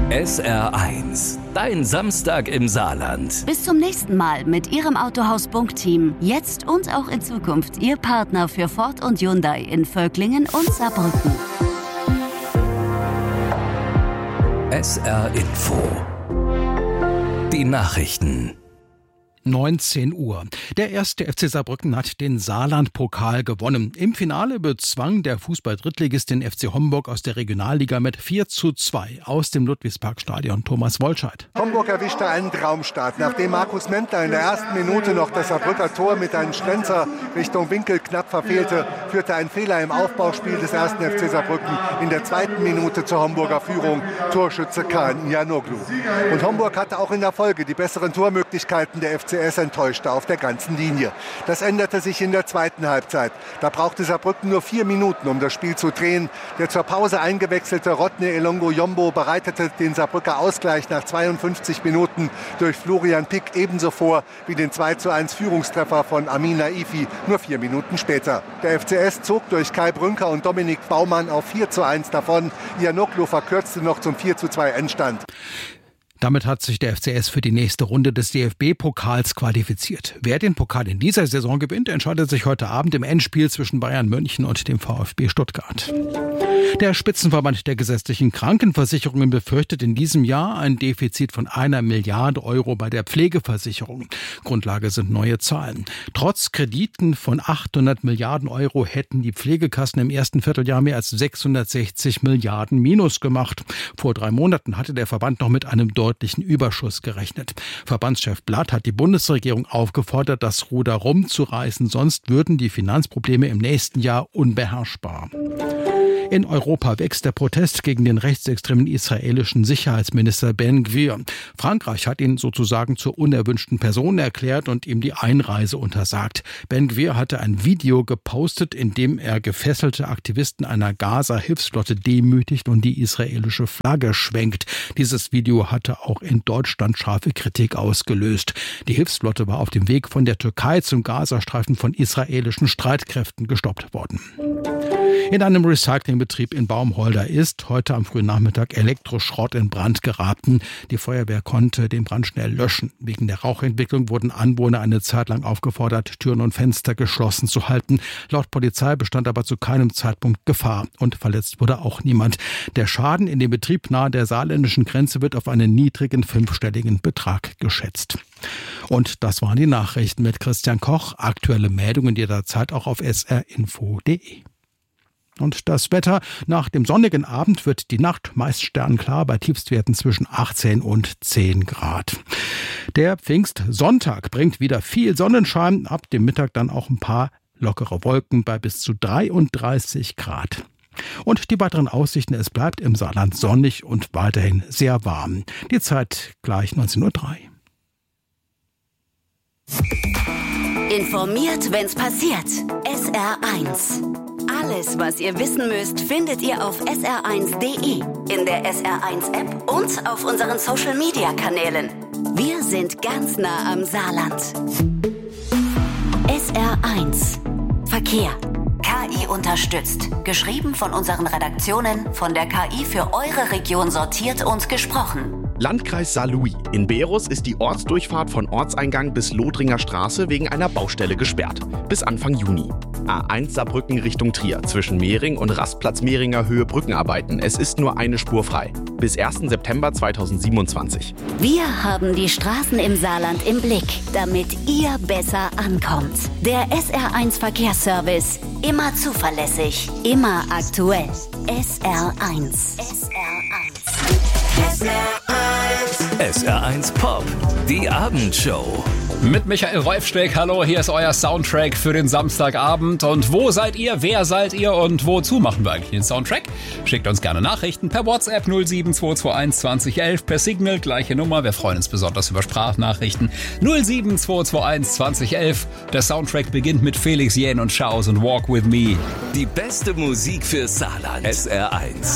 SR1, dein Samstag im Saarland. Bis zum nächsten Mal mit Ihrem Autohaus-Bunk-Team. Jetzt und auch in Zukunft Ihr Partner für Ford und Hyundai in Völklingen und Saarbrücken. SR Info. Die Nachrichten. 19 Uhr. Der erste FC Saarbrücken hat den Saarland-Pokal gewonnen. Im Finale bezwang der Fußball-Drittligist den FC Homburg aus der Regionalliga mit 4:2 aus dem Ludwigsparkstadion. Thomas Wolscheid. Homburg erwischte einen Traumstart. Nachdem Markus Mentler in der ersten Minute noch das Saarbrücker Tor mit einem Schlenzer Richtung Winkel knapp verfehlte, führte ein Fehler im Aufbauspiel des ersten FC Saarbrücken in der zweiten Minute zur Homburger Führung. Torschütze Kaan Ianoglu. Und Homburg hatte auch in der Folge die besseren Tormöglichkeiten. Der FCS enttäuschte auf der ganzen Linie. Das änderte sich in der zweiten Halbzeit. Da brauchte Saarbrücken nur 4 Minuten, um das Spiel zu drehen. Der zur Pause eingewechselte Rodney Elongo-Yombo bereitete den Saarbrücker Ausgleich nach 52 Minuten durch Florian Pick ebenso vor wie den 2:1 Führungstreffer von Amina Ifi nur 4 Minuten später. Der FCS zog durch Kai Brünker und Dominik Baumann auf 4:1 davon. Ianoglu verkürzte noch zum 4:2 Endstand. Damit hat sich der FCS für die nächste Runde des DFB-Pokals qualifiziert. Wer den Pokal in dieser Saison gewinnt, entscheidet sich heute Abend im Endspiel zwischen Bayern München und dem VfB Stuttgart. Der Spitzenverband der gesetzlichen Krankenversicherungen befürchtet in diesem Jahr ein Defizit von 1 Milliarde Euro bei der Pflegeversicherung. Grundlage sind neue Zahlen. Trotz Krediten von 800 Milliarden Euro hätten die Pflegekassen im ersten Vierteljahr mehr als 660 Milliarden Minus gemacht. Vor 3 Monaten hatte der Verband noch mit einem deutlichen Überschuss gerechnet. Verbandschef Blatt hat die Bundesregierung aufgefordert, das Ruder rumzureißen, sonst würden die Finanzprobleme im nächsten Jahr unbeherrschbar. In Europa wächst der Protest gegen den rechtsextremen israelischen Sicherheitsminister Ben Gvir. Frankreich hat ihn sozusagen zur unerwünschten Person erklärt und ihm die Einreise untersagt. Ben Gvir hatte ein Video gepostet, in dem er gefesselte Aktivisten einer Gaza-Hilfsflotte demütigt und die israelische Flagge schwenkt. Dieses Video hatte auch in Deutschland scharfe Kritik ausgelöst. Die Hilfsflotte war auf dem Weg von der Türkei zum Gazastreifen von israelischen Streitkräften gestoppt worden. In einem Recyclingbetrieb in Baumholder ist heute am frühen Nachmittag Elektroschrott in Brand geraten. Die Feuerwehr konnte den Brand schnell löschen. Wegen der Rauchentwicklung wurden Anwohner eine Zeit lang aufgefordert, Türen und Fenster geschlossen zu halten. Laut Polizei bestand aber zu keinem Zeitpunkt Gefahr und verletzt wurde auch niemand. Der Schaden in dem Betrieb nahe der saarländischen Grenze wird auf einen niedrigen 5-stelligen Betrag geschätzt. Und das waren die Nachrichten mit Christian Koch. Aktuelle Meldungen jederzeit auch auf srinfo.de. Und das Wetter: Nach dem sonnigen Abend wird die Nacht meist sternklar bei Tiefstwerten zwischen 18 und 10 Grad. Der Pfingstsonntag bringt wieder viel Sonnenschein, ab dem Mittag dann auch ein paar lockere Wolken bei bis zu 33 Grad. Und die weiteren Aussichten: Es bleibt im Saarland sonnig und weiterhin sehr warm. Die Zeit gleich 19:03 Uhr. Informiert, wenn's passiert. SR1. Alles, was ihr wissen müsst, findet ihr auf sr1.de, in der SR1-App und auf unseren Social-Media-Kanälen. Wir sind ganz nah am Saarland. SR1 Verkehr. KI unterstützt. Geschrieben von unseren Redaktionen, von der KI für eure Region sortiert und gesprochen. Landkreis Saarlouis. In Beerus ist die Ortsdurchfahrt von Ortseingang bis Lothringer Straße wegen einer Baustelle gesperrt. Bis Anfang Juni. A1 Saarbrücken Richtung Trier. Zwischen Mehring und Rastplatz Mehringer Höhe Brückenarbeiten. Es ist nur eine Spur frei. Bis 1. September 2027. Wir haben die Straßen im Saarland im Blick, damit ihr besser ankommt. Der SR1 Verkehrsservice. Immer zuverlässig, immer aktuell. SR1. SR1 Pop, die Abendshow. Mit Michael Rolfsteg, hallo, hier ist euer Soundtrack für den Samstagabend. Und wo seid ihr, wer seid ihr und wozu machen wir eigentlich den Soundtrack? Schickt uns gerne Nachrichten per WhatsApp 07221 2011, per Signal, gleiche Nummer. Wir freuen uns besonders über Sprachnachrichten 07221 2011. Der Soundtrack beginnt mit Felix Jähn und Schaus und Walk With Me. Die beste Musik für Saarland. SR1.